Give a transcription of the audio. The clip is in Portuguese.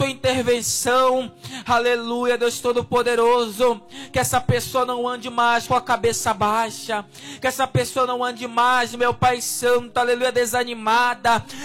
tua intervenção. Aleluia, Deus Todo-Poderoso. Que essa pessoa não ande mais com a cabeça baixa. Que essa pessoa não ande mais, meu Pai Santo, aleluia, desanimada.